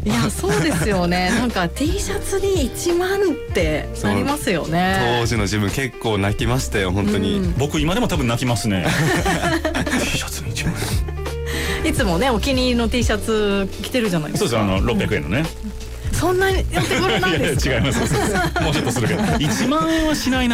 いやそうですよね。なんか T シャツに1万ってなりますよね。 当時の自分結構泣きましたよ本当に、 僕今でも多分泣きますね。T シャツに1万いつもねお気に入りの T シャツ着てるじゃないですか。 そうです600円のね。 そんなにお手頃なんですか。 いやいや違います。もうちょっとするけど1万円はしないな。